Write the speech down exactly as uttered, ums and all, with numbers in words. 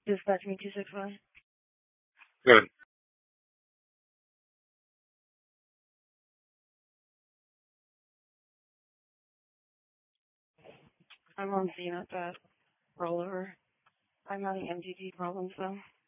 Dispatch me two six one. Good. I'm on scene at that rollover. I'm having M T T problems though.